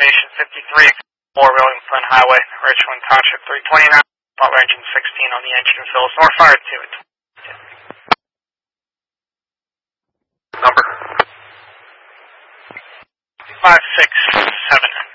observation 53, 4 Williamson Highway, Richland Township 329, Butler engine 16 on the engine and fills, north fire 2. Number? 256